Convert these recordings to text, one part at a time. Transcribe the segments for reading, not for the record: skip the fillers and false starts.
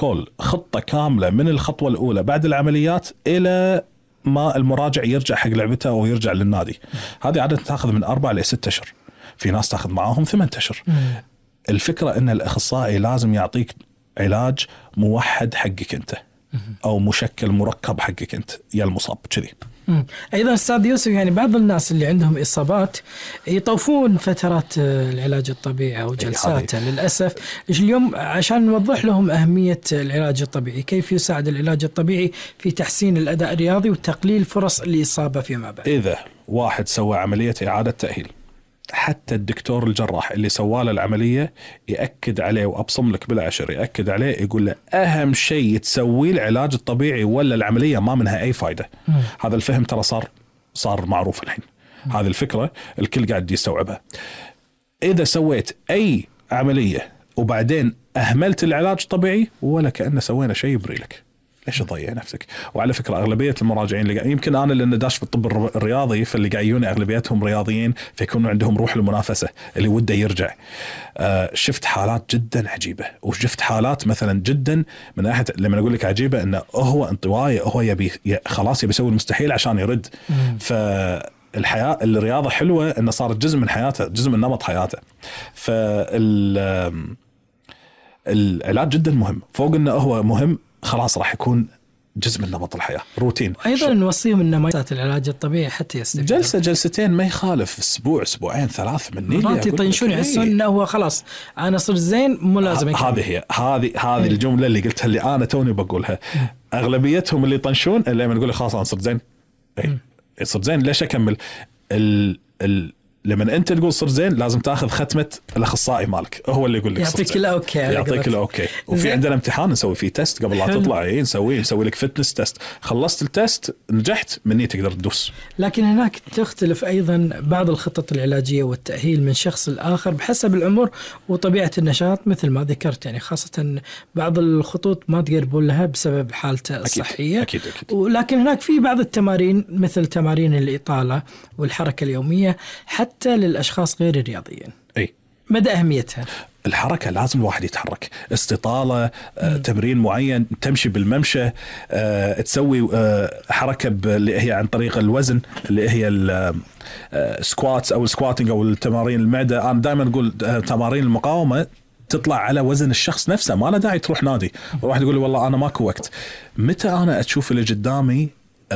بروتوكول، خطة كاملة من الخطوة الأولى بعد العمليات إلى ما المراجع يرجع حق لعبته أو يرجع للنادي. هذه عادة تأخذ من 4 إلى 6 أشهر، في ناس تأخذ معاهم 8 أشهر. الفكرة أن الأخصائي لازم يعطيك علاج موحد حقك أنت، أو مشكل مركب حقك أنت يا المصاب كذي. أيضا أستاذ يوسف، يعني بعض الناس اللي عندهم إصابات يطوفون فترات العلاج الطبيعي أو جلساته للأسف. اليوم عشان نوضح لهم أهمية العلاج الطبيعي، كيف يساعد العلاج الطبيعي في تحسين الأداء الرياضي وتقليل فرص الإصابة فيما بعد. إذا واحد سوى عملية إعادة تأهيل، حتى الدكتور الجراح اللي سواله العملية يأكد عليه، وأبصم لك بالعشر يأكد عليه، يقول له أهم شيء تسوي العلاج الطبيعي ولا العملية ما منها أي فايدة. هذا الفهم ترى صار معروف الحين، هذه الفكرة الكل قاعد يستوعبها. إذا سويت أي عملية وبعدين أهملت العلاج الطبيعي ولا كأنه سوينا شيء بريلك، ليش تضيع نفسك؟ وعلى فكرة أغلبية المراجعين اللي يمكن أنا لأن داش في الطب الرياضي، فاللي قاعدين أغلبيتهم رياضيين، فيكونوا عندهم روح المنافسة اللي وده يرجع. شفت حالات جدا عجيبة، وشفت حالات مثلا جدا من ناحية لما أقول لك عجيبة إنه هو انطوائي، هو يبي خلاص يبي يسوي المستحيل عشان يرد. فالحياة الرياضة حلوة إنه صارت جزء من حياته، جزء من نمط حياته. العلاج جدا مهم، فوق إنه هو مهم خلاص راح يكون جزء من نمط الحياة، روتين. أيضا نوصيهم إن ممارسة العلاج الطبيعي حتى يستفيد جلسة جلستين ما يخالف، أسبوع أسبوعين 3 من نيلي مرات يطنشون يحسون إنه هو خلاص أنا صرت زين مو لازم. هذه الجملة اللي قلتها اللي أنا توني بقولها. أغلبيتهم اللي يطنشون اللي لما يقول خلاص أنا صرت زين، صرت زين ليش أكمل؟ لما أنت تقول صرت زين لازم تأخذ ختمة الأخصائي مالك، هو اللي يقول لك يعطيك الأوكي، يعطيك الأوكي. وفي عندنا امتحان نسوي فيه تيست قبل لا تطلع، نسوي لك فتنس تيست، خلصت التيست نجحت مني تقدر تدوس. لكن هناك تختلف أيضا بعض الخطط العلاجية والتأهيل من شخص لآخر بحسب العمر وطبيعة النشاط مثل ما ذكرت، يعني خاصة بعض الخطوط ما تقربون لها بسبب حالته الصحية. أكيد. ولكن هناك في بعض التمارين مثل تمارين الإطالة والحركة اليومية حتى للأشخاص غير الرياضيين. مدى أهميتها؟ الحركة لازم الواحد يتحرك، استطالة، تمرين معين، تمشي بالممشى، تسوي حركة اللي هي عن طريق الوزن اللي هي السكواتس أو السكواتنج أو التمارين المعدة. أنا دائما أقول تمارين المقاومة تطلع على وزن الشخص نفسه، ما له داعي تروح نادي. واحد يقول لي والله أنا ماكو وقت. متى أنا أشوف اللي قدامي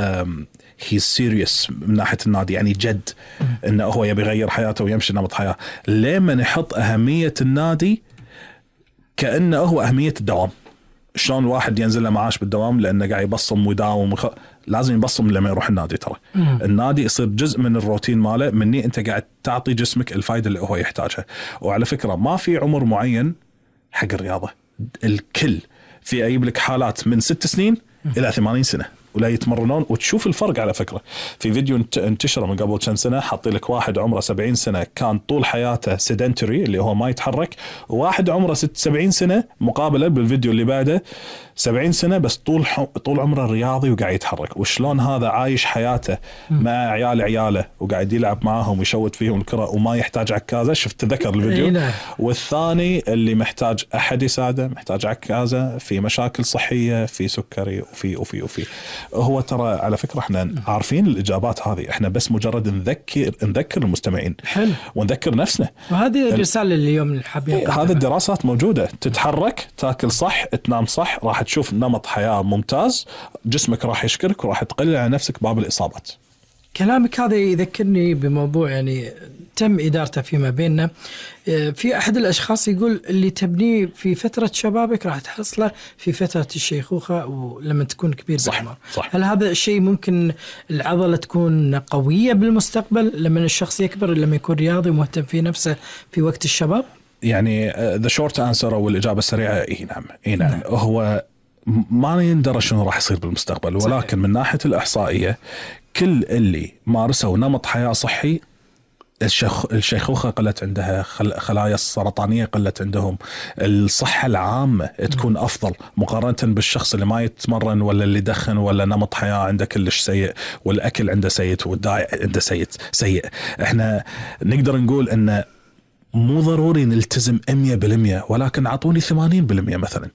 he's serious من ناحية النادي، يعني جد إنه هو يبي يغير حياته ويمشي نمط حياة، لما نحط أهمية النادي كأنه هو أهمية الدوام. شلون الواحد ينزل له معاش بالدوام لأنه قاعد يبصم ويداوم لازم يبصم لما يروح النادي. ترى النادي يصير جزء من الروتين ماله، مني أنت قاعد تعطي جسمك الفائدة اللي هو يحتاجها. وعلى فكرة ما في عمر معين حق الرياضة، الكل في أجيب لك حالات من 6 سنين إلى 80 سنة ولا يتمرنون، وتشوف الفرق. على فكرة في فيديو انتشر من قبل كم سنة حاطي لك واحد عمره 70 سنة كان طول حياته سيدنتري اللي هو ما يتحرك، وواحد عمره 70 سنة مقابلة بالفيديو اللي بعده 70 سنة بس طول عمره رياضي وقاعد يتحرك. وشلون هذا عايش حياته مع عياله وقاعد يلعب معاهم ويشوت فيهم الكرة وما يحتاج عكازة. شفت تذكر الفيديو؟ والثاني اللي محتاج أحد يساعده، محتاج عكازة، في مشاكل صحية، في سكري وفي هو ترى على فكرة احنا عارفين الإجابات هذه، احنا بس مجرد نذكر المستمعين. حلو. ونذكر نفسنا. وهذه الرسالة اللي اليوم الحابين هذه الدراسات موجودة، تتحرك، تاكل صح، تنام صح، راح تشوف نمط حياة ممتاز، جسمك راح يشكرك وراح تقلل على نفسك باب الإصابات. كلامك هذا يذكرني بموضوع يعني تم إدارته فيما بيننا. في أحد الأشخاص يقول اللي تبنيه في فترة شبابك راح تحصله في فترة الشيخوخة ولما تكون كبير بالعمر. هل هذا الشيء ممكن العضلة تكون قوية بالمستقبل لما الشخص يكبر، لما يكون رياضي ومهتم في نفسه في وقت الشباب؟ يعني the short answer أو الإجابة السريعة نعم. هو ما يندرى شنو راح يصير بالمستقبل، ولكن صحيح. من ناحية الإحصائية كل اللي مارسوا نمط حياة صحي الشيخوخة قلت عندها، خلايا السرطانية قلت عندهم، الصحة العامة تكون أفضل مقارنة بالشخص اللي ما يتمرن ولا اللي يدخن ولا نمط حياة عنده كلش سيء والأكل عنده سيء والداء عنده سيء. احنا نقدر نقول أن مو ضروري نلتزم 100%، ولكن عطوني 80% مثلا.